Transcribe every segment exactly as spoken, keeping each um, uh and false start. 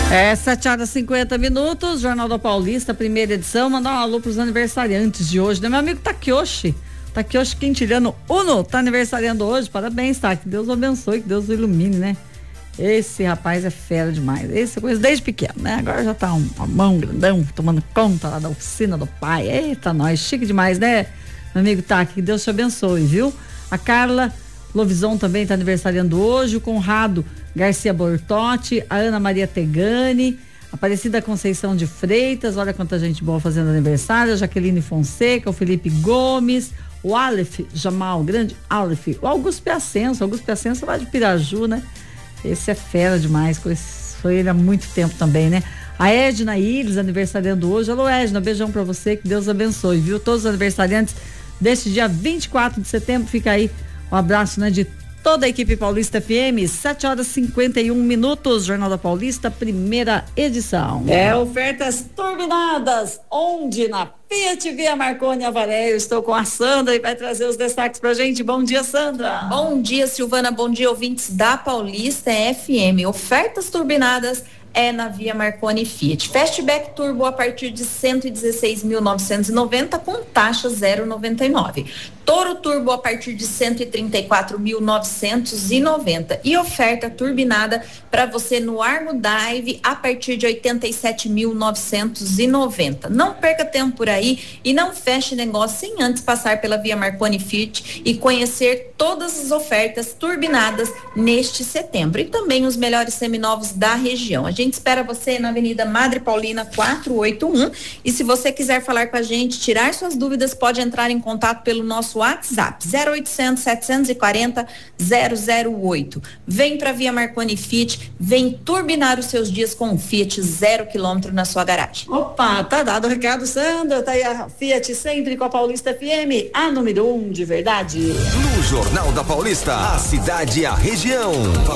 É, sete horas e cinquenta minutos, Jornal da Paulista, primeira edição. Mandar um alô pros aniversariantes de hoje, né? Meu amigo Takioshi, Takioshi Quintiliano Uno, tá aniversariando hoje. Parabéns, tá? Que Deus o abençoe, que Deus o ilumine, né? Esse rapaz é fera demais. Esse eu conheço desde pequeno, né? Agora já tá um, um mão grandão, tomando conta lá da oficina do pai. Eita, nós, chique demais, né? Meu amigo Taki, que Deus te abençoe, viu? A Carla Lovison também tá aniversariando hoje, o Conrado Garcia Bortotti, a Ana Maria Tegani, Aparecida Conceição de Freitas, olha quanta gente boa fazendo aniversário, a Jaqueline Fonseca, o Felipe Gomes, o Aleph Jamal, grande Aleph, o Augusto Piacença, o Augusto Piacença lá de Piraju, né? Esse é fera demais, foi ele há muito tempo também, né? A Edna Iles, aniversariando hoje. Alô, Edna, beijão pra você, que Deus abençoe, viu? Todos os aniversariantes deste dia vinte e quatro de setembro, fica aí um abraço, né, de toda a equipe Paulista F M. Sete horas e cinquenta e um minutos, Jornal da Paulista, primeira edição. É, ofertas turbinadas, onde? Na Fiat Via Marconi Avaré. Eu estou com a Sandra e vai trazer os destaques pra gente. Bom dia, Sandra. Bom dia, Silvana, bom dia, ouvintes da Paulista F M. Ofertas turbinadas é na Via Marconi Fiat. Fastback Turbo a partir de cento e dezesseis mil novecentos e noventa com taxa zero vírgula noventa e nove. Toro Turbo a partir de cento e trinta e quatro mil novecentos e noventa e oferta turbinada para você no Armo Dive a partir de oitenta e sete mil novecentos e noventa. Não perca tempo por aí e não feche negócio sem antes passar pela Via Marconi Fiat e conhecer todas as ofertas turbinadas neste setembro e também os melhores seminovos da região. A gente espera você na Avenida Madre Paulina quatrocentos e oitenta e um e se você quiser falar com a gente, tirar suas dúvidas, pode entrar em contato pelo nosso WhatsApp zero oitocentos, setecentos e quarenta, zero zero oito. Vem pra Via Marconi Fiat, vem turbinar os seus dias com um Fiat zero quilômetro na sua garagem. Opa, tá dado o recado, Sandra. Tá aí a Fiat sempre com a Paulista F M, a número um de verdade. No Jornal da Paulista, a cidade e a região.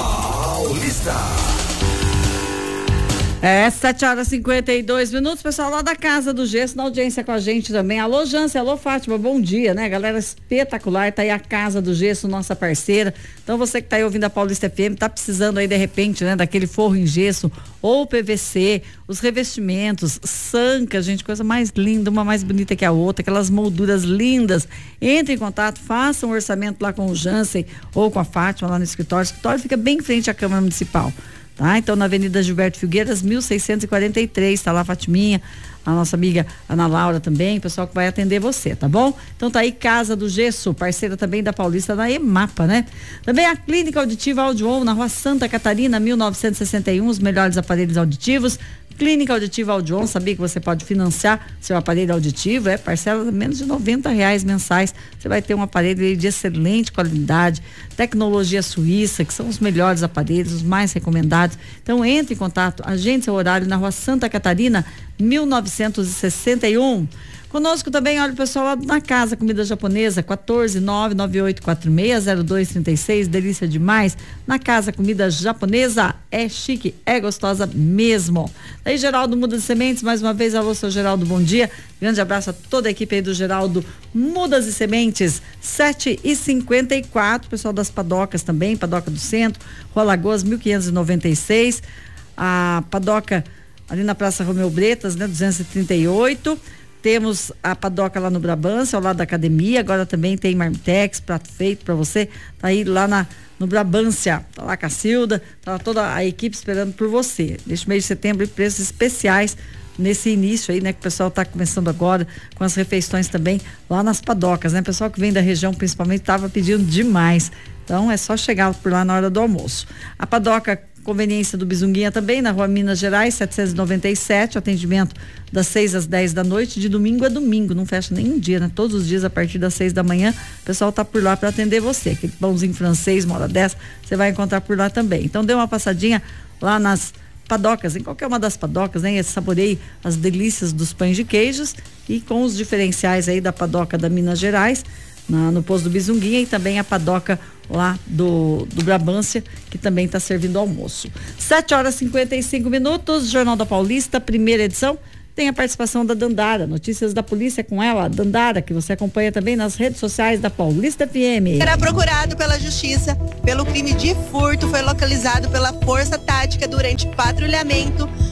Paulista. É, sete horas e cinquenta e dois minutos, pessoal lá da Casa do Gesso, na audiência com a gente também. Alô, Jância, alô, Fátima, bom dia, né? Galera espetacular, tá aí a Casa do Gesso, nossa parceira. Então você que tá aí ouvindo a Paulista F M, tá precisando aí de repente, né, daquele forro em gesso ou P V C, os revestimentos, sanca, gente, coisa mais linda, uma mais bonita que a outra, aquelas molduras lindas. Entre em contato, faça um orçamento lá com o Jansen ou com a Fátima lá no escritório. O escritório fica bem em frente à Câmara Municipal. Tá? Então, na Avenida Gilberto Filgueiras, mil seiscentos e quarenta e três, tá lá a Fatiminha, a nossa amiga Ana Laura também, o pessoal que vai atender você, tá bom? Então tá aí Casa do Gesso, parceira também da Paulista, da EMAPA, né? Também a Clínica Auditiva Audio, na Rua Santa Catarina, mil novecentos e sessenta e um, os melhores aparelhos auditivos. Clínica Auditiva Audion, sabia que você pode financiar seu aparelho auditivo, é parcela de menos de noventa reais mensais, você vai ter um aparelho de excelente qualidade, tecnologia suíça, que são os melhores aparelhos, os mais recomendados. Então entre em contato, agende seu horário na Rua Santa Catarina, mil novecentos e sessenta e um. Conosco também, olha o pessoal lá na Casa Comida Japonesa, quatorze, nove nove oito quatro seis, zero dois três seis, delícia demais. Na Casa Comida Japonesa, é chique, é gostosa mesmo. Daí Geraldo Muda de Sementes, mais uma vez, alô, seu Geraldo, bom dia. Grande abraço a toda a equipe aí do Geraldo Mudas e Sementes, sete e cinquenta e quatro, pessoal das Padocas também, Padoca do Centro, Rua Lagoas, mil quinhentos e noventa e seis, a Padoca ali na Praça Romeu Bretas, né, duzentos e trinta e oito. Temos a Padoca lá no Brabância, ao lado da academia. Agora também tem Marmitex, prato feito para você. Tá aí lá na, no Brabância. Tá lá a Cacilda, tá lá toda a equipe esperando por você. Neste mês de setembro, preços especiais nesse início aí, né? Que o pessoal tá começando agora com as refeições também lá nas Padocas, né? O pessoal que vem da região principalmente tava pedindo demais. Então é só chegar por lá na hora do almoço. A Padoca Conveniência do Bizunguinha também, na Rua Minas Gerais, setecentos e noventa e sete, atendimento das seis às dez da noite, de domingo a domingo, não fecha nenhum dia, né? Todos os dias a partir das seis da manhã, o pessoal tá por lá para atender você. Aquele pãozinho francês, uma hora dessa, você vai encontrar por lá também. Então dê uma passadinha lá nas Padocas, em qualquer uma das Padocas, né? E saboreie as delícias dos pães de queijos e com os diferenciais aí da Padoca da Minas Gerais, na, no posto do Bizunguinha, e também a Padoca lá do, do Brabância, que também está servindo almoço. sete horas e cinquenta e cinco minutos, Jornal da Paulista, primeira edição. Tem a participação da Dandara, notícias da polícia com ela, Dandara, que você acompanha também nas redes sociais da Paulista F M. Era procurado pela justiça pelo crime de furto, foi localizado pela Força Tática durante patrulhamento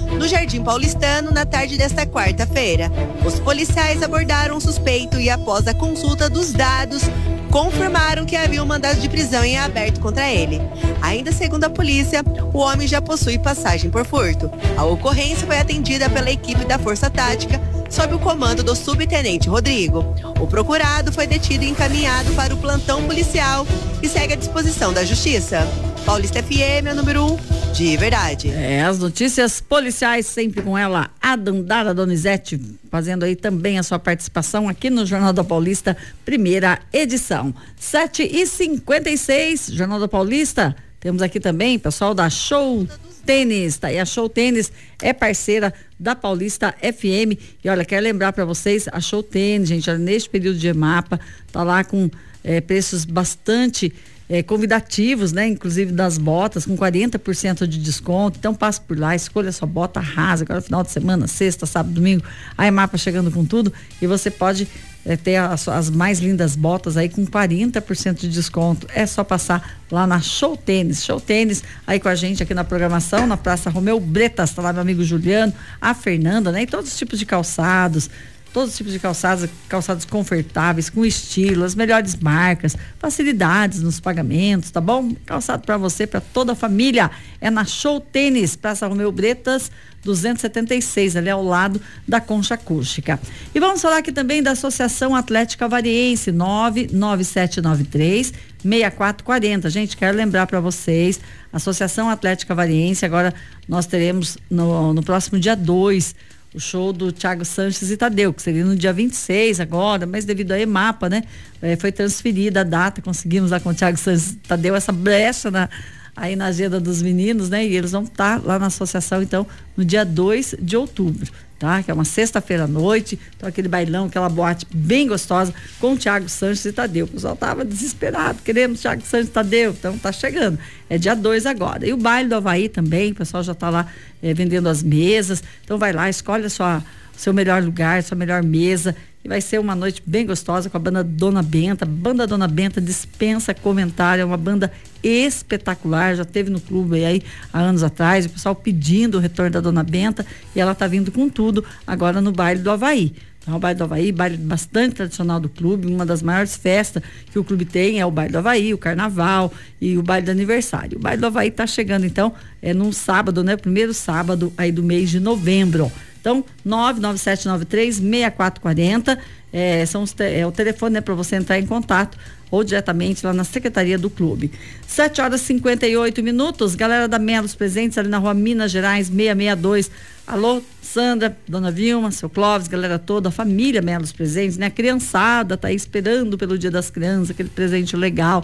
no Jardim Paulistano, na tarde desta quarta-feira. Os policiais abordaram o suspeito e, após a consulta dos dados, confirmaram que havia um mandado de prisão em aberto contra ele. Ainda segundo a polícia, o homem já possui passagem por furto. A ocorrência foi atendida pela equipe da Força Tática, sob o comando do subtenente Rodrigo. O procurado foi detido e encaminhado para o plantão policial e segue à disposição da Justiça. Paulista F M é o número um, de verdade. É, as notícias policiais sempre com ela, a Dandara Donizete, fazendo aí também a sua participação aqui no Jornal da Paulista, primeira edição. sete e cinquenta e seis, Jornal da Paulista, temos aqui também pessoal da Show Tênis, tá? E a Show Tênis é parceira da Paulista F M. E olha, quero lembrar para vocês, a Show Tênis, gente, olha, neste período de EMAPA, tá lá com é, preços bastante É, convidativos, né? Inclusive das botas, com quarenta por cento de desconto. Então passe por lá, escolha a sua bota, arrasa. Agora final de semana, sexta, sábado, domingo, a EMAPA chegando com tudo e você pode é, ter as, as mais lindas botas aí com quarenta por cento de desconto. É só passar lá na Show Tênis. Show Tênis aí com a gente aqui na programação, na Praça Romeu Bretas, tá lá meu amigo Juliano, a Fernanda, né? E todos os tipos de calçados, todos os tipos de calçados, calçados confortáveis, com estilo, as melhores marcas, facilidades nos pagamentos, tá bom? Calçado para você, para toda a família. É na Show Tênis, Praça Romeu Bretas, duzentos e setenta e seis, ali ao lado da Concha Acústica. E vamos falar aqui também da Associação Atlética Variense, nove nove sete nove três, seis quatro quatro zero. Gente, quero lembrar para vocês, Associação Atlética Variense, agora nós teremos no, no próximo dia dois, o show do Thiago Sanches e Tadeu, que seria no dia vinte e seis agora, mas devido à EMAPA, né? É, foi transferida a data, conseguimos lá com o Thiago Sanches e Tadeu essa brecha na, aí na agenda dos meninos, né? E eles vão estar lá na associação, então, no dia dois de outubro, tá? Que é uma sexta-feira à noite, então aquele bailão, aquela boate bem gostosa com o Thiago Sanches e Tadeu. O pessoal tava desesperado, queremos Thiago Sanches e Tadeu, então tá chegando. É dia dois agora. E o baile do Havaí também, o pessoal já tá lá é, vendendo as mesas, então vai lá, escolhe a sua, seu melhor lugar, sua melhor mesa, e vai ser uma noite bem gostosa com a banda Dona Benta. Banda Dona Benta dispensa comentário, é uma banda espetacular, já teve no clube aí há anos atrás, o pessoal pedindo o retorno da Dona Benta, e ela tá vindo com tudo agora no baile do Havaí. Então, o baile do Havaí, baile bastante tradicional do clube, uma das maiores festas que o clube tem é o baile do Havaí, o carnaval e o baile do aniversário. O baile do Havaí tá chegando, então, é num sábado, né? Primeiro sábado aí do mês de novembro. Então, nove nove sete nove três, seis quatro quatro zero, é, são os te, é o telefone, né, para você entrar em contato ou diretamente lá na secretaria do clube. sete horas e cinquenta e oito minutos, galera da Melos Presentes ali na rua Minas Gerais, seiscentos e sessenta e dois. Alô, Sandra, Dona Vilma, seu Clóvis, galera toda, a família Melos Presentes, né? A criançada tá aí esperando pelo Dia das Crianças, aquele presente legal.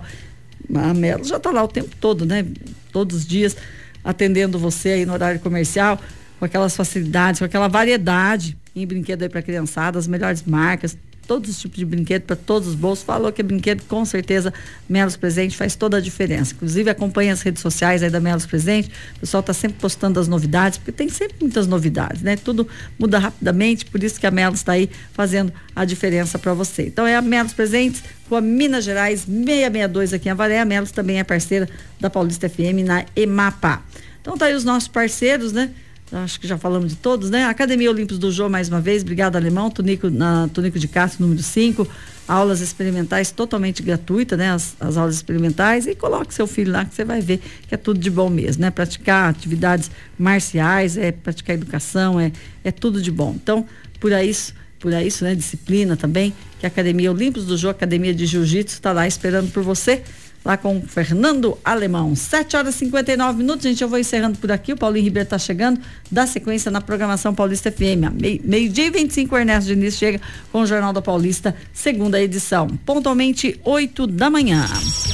A Melos já tá lá o tempo todo, né? Todos os dias atendendo você aí no horário comercial, com aquelas facilidades, com aquela variedade em brinquedo aí para criançada, as melhores marcas, todos os tipos de brinquedo para todos os bolsos. Falou que é brinquedo, com certeza Melos Presente faz toda a diferença. Inclusive acompanha as redes sociais aí da Melos Presente, o pessoal tá sempre postando as novidades, porque tem sempre muitas novidades, né? Tudo muda rapidamente, por isso que a Melos está aí fazendo a diferença para você. Então é a Melos Presentes, Rua Minas Gerais, seiscentos e sessenta e dois aqui em Avaré. A Melos também é parceira da Paulista F M na EMAPA. Então tá aí os nossos parceiros, né? Acho que já falamos de todos, né? Academia Olímpicos do Jô, mais uma vez, Brigada Alemão, Tunico, na Tunico de Castro, número cinco, aulas experimentais totalmente gratuitas, né? As, as aulas experimentais, e coloque seu filho lá que você vai ver que é tudo de bom mesmo, né? Praticar atividades marciais, é praticar educação, é, é tudo de bom. Então, por isso, por isso, né? Disciplina também, que a Academia Olímpicos do Jô, Academia de Jiu-Jitsu, está lá esperando por você, lá com o Fernando Alemão. sete horas e cinquenta e nove minutos, gente, eu vou encerrando por aqui, o Paulinho Ribeiro tá chegando, dá sequência na programação Paulista F M. Meio, meio-dia e vinte e cinco, o Ernesto Diniz chega com o Jornal da Paulista, segunda edição, pontualmente oito da manhã.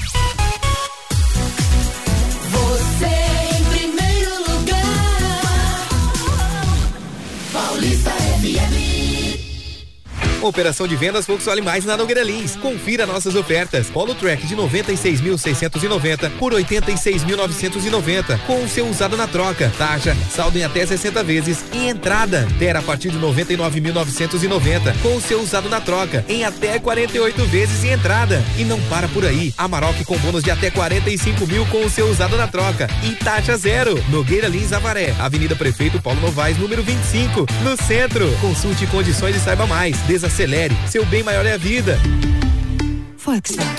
Você em primeiro lugar, Paulista F M. Operação de vendas Volkswagen Mais na Nogueira Lins. Confira nossas ofertas. Polo Track de noventa e seis mil seiscentos e noventa por oitenta e seis mil novecentos e noventa, com o seu usado na troca. Taxa, saldo em até sessenta vezes e entrada. Ter a partir de noventa e nove mil novecentos e noventa, com o seu usado na troca, em até quarenta e oito vezes e entrada. E não para por aí. Amarok com bônus de até quarenta e cinco mil com o seu usado na troca e taxa zero. Nogueira Lins Avaré, Avenida Prefeito Paulo Novaes, número vinte e cinco, no centro. Consulte condições e saiba mais. Desacelere, seu bem maior é a vida. Volkswagen.